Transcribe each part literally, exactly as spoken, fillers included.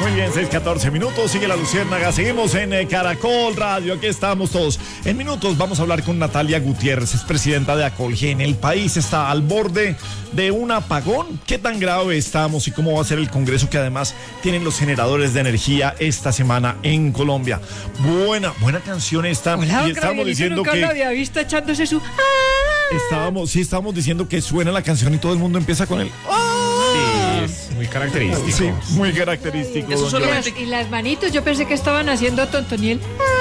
Muy bien, seis catorce minutos, sigue la Luciérnaga, seguimos en eh, Caracol Radio, aquí estamos todos. En minutos vamos a hablar con Natalia Gutiérrez, es presidenta de Acolgen. El país está al borde de un apagón. ¿Qué tan grave estamos y cómo va a ser el Congreso que además tienen los generadores de energía esta semana en Colombia? Buena, buena canción esta. Hola, y estábamos diciendo nunca que... lo había visto echándose su... Estábamos, sí, estábamos diciendo que suena la canción y todo el mundo empieza con el... Sí, es muy característico. Sí, muy característico. Eso solamente... y, las, y las manitos, yo pensé que estaban haciendo tontoniel.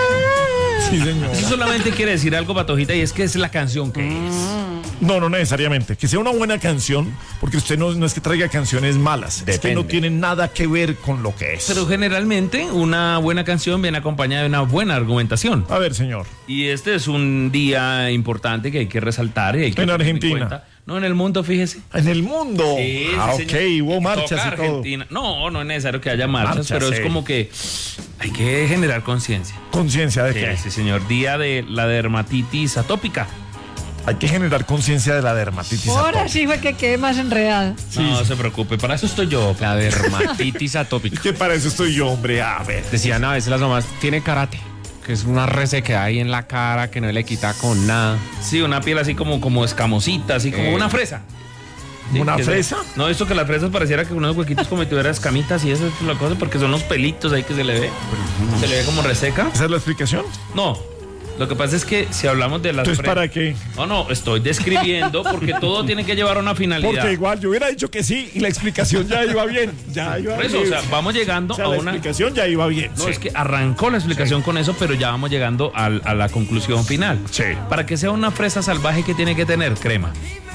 Sí, señor. Eso solamente quiere decir algo, Patojita, y es que es la canción que es. No, no necesariamente. Que sea una buena canción, porque usted no, no es que traiga canciones malas. Depende. Es que no tiene nada que ver con lo que es. Pero generalmente una buena canción viene acompañada de una buena argumentación. A ver, señor. Y este es un día importante que hay que resaltar. Y hay que En tener Argentina. cuenta. No, en el mundo, fíjese. En el mundo. Sí, ah, sí, ok, señor. hubo marchas Toca y todo. Argentina. No, no es necesario que haya marchas, Marchas, pero sí. es como que hay que generar conciencia. Conciencia de Sí, que sí, señor. Día de la dermatitis atópica. hay que generar conciencia de la dermatitis. Ahora atópica. sí fue que quedé más enredada. No se preocupe, para eso estoy yo. La dermatitis atópica. ¿Qué para eso estoy yo, hombre? A ver. Decían a veces las mamás, tiene karate, que es una resequedad ahí en la cara que no le quita con nada. Sí, una piel así como, como escamosita, así como Eh. una fresa. Sí, ¿Una que es- fresa? No, esto que las fresas pareciera que unos huequitos como si tuviera escamitas y eso es la cosa, porque son los pelitos ahí que se le ve. Se le ve como reseca. ¿Esa es la explicación? No, lo que pasa es que si hablamos de las Entonces, fresas... ¿para qué? No, no, estoy describiendo porque todo tiene que llevar a una finalidad. Porque igual yo hubiera dicho que sí y la explicación ya iba bien. Ya iba Por eso, bien. o sea, vamos llegando O sea, a la una... explicación ya iba bien. No, sí. es que arrancó la explicación con eso, pero ya vamos llegando al- a la conclusión final. Sí. Para que sea una fresa salvaje, ¿qué tiene que tener? Crema.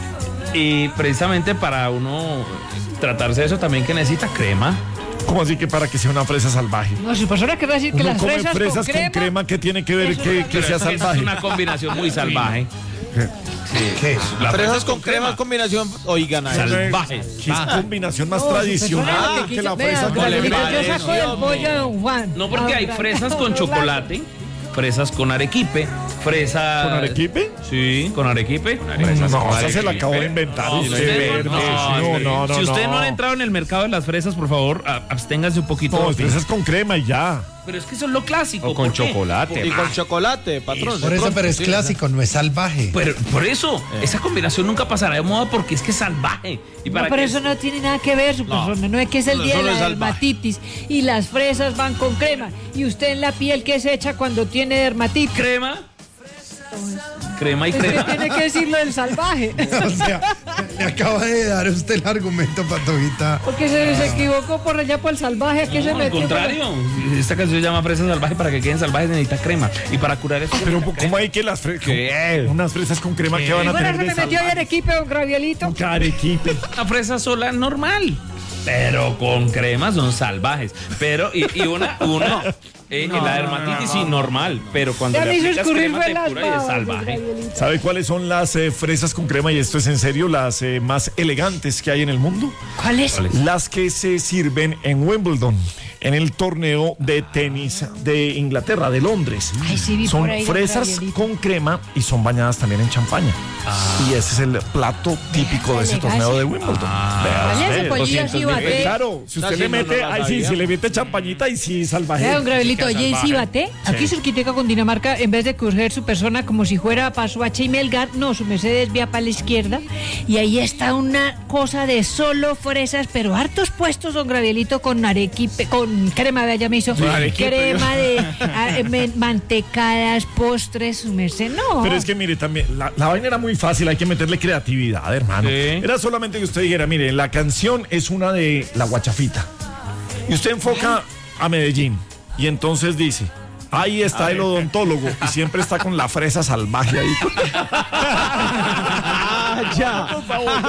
Y precisamente para uno tratarse de eso también que necesita crema. ¿Cómo así que para que sea una fresa salvaje? No, si persona querrá decir que Uno las come fresas, fresas con crema... ¿qué tiene que ver Eso que, es que Pero sea esa- esa salvaje? es una combinación muy salvaje. ¿Qué? Las Fresas con crema, combinación, oigan, ahí. salvaje. ¿Qué es combinación más No, si tradicional persona que la vea, fresa con Gabrielito, crema? yo saco del pollo de Don Juan. No, porque hay Ahora, fresas con chocolate, fresas con arequipe, fresas... ¿Con arequipe? Sí, con arequipe. No, esa se la acabo de inventar. No, usted, usted verde. no, No, no, no. Si usted no no ha entrado en el mercado de las fresas, por favor, a- absténgase un poquito. No, fresas con crema y ya. Pero es que eso es lo clásico. O con ¿por qué? chocolate. Y con chocolate, patrón. Por de eso, pronto, pero es sí. clásico, no es salvaje. Pero por eso, esa combinación nunca pasará de moda porque es que es salvaje. Y No, para pero que- eso no tiene nada que ver, su persona. No es que es el No, día de solo la es salvaje. dermatitis y las fresas van con crema. ¿Y usted en la piel qué se echa cuando tiene dermatitis? crema. Crema y Es que crema. tiene que decirlo del salvaje. O sea, le acaba de dar usted el argumento, Patojita. Porque se, se equivocó por allá por el salvaje. ¿A qué se No, al metió? contrario, esta canción se llama Fresa Salvaje. Para que queden salvajes necesita crema. Y para curar eso. Pero necesita ¿cómo crema. hay que las fresas? ¿Qué? Unas fresas con crema que van a Bueno, tener se de me metió salvaje? en equipo, don Gravielito. Arequipe. Una fresa sola normal. Pero con crema son salvajes. Pero, y, y una, una, eh, la dermatitis sí normal. Pero cuando Ya le me hizo aplicas escurrir crema fue te las cura y es babas, don salvaje. Gravielito. ¿Sabe cuáles son las eh, fresas con crema? Y esto es en serio, las eh, más elegantes que hay en el mundo. ¿Cuál es? Las que se sirven en Wimbledon, en el torneo de tenis de Inglaterra, de Londres. Ay, sí, vi Son por ahí, don fresas Gabrielito. con crema y son bañadas también en champaña. Y ese es el plato típico de ese elegancia. torneo de Wimbledon. Vea Vaya, usted. ese pollillo así baté. Claro, si usted Así le no, mete, no la ahí sí, sabía. si le mete champañita, ahí sí salvaje. Vea, don Gravelito, Sí, oye, en salvaje. Cibaté, aquí cerquitica con Dinamarca, en vez de coger su persona como si fuera para Suacha y Melgar, no, su Mercedes vía para la izquierda, y ahí está una cosa de solo fresas, pero hartos puestos, don Gravelito, con arequipe, con crema, vea, ya me hizo, crema de ah, eh, men- mantecadas, postres, su merced, no. Pero es que mire, también, la, la vaina era muy fácil, hay que meterle creatividad, hermano. Sí. Era solamente que usted dijera, mire, la canción es una de La Guachafita. Y usted enfoca a Medellín. Y entonces dice, ahí está el odontólogo. Y siempre está con la fresa salvaje ahí. Ah, ya. Por favor,